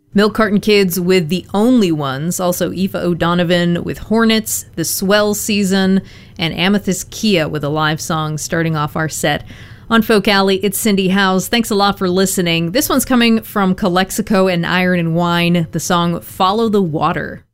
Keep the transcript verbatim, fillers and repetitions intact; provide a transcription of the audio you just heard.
Milk Carton Kids with The Only Ones, also Aoife O'Donovan with Hornets, The Swell Season, and Amethyst Kia with a live song starting off our set. On Folk Alley, it's Cindy Howes. Thanks a lot for listening. This one's coming from Calexico and Iron and Wine, the song Follow the Water.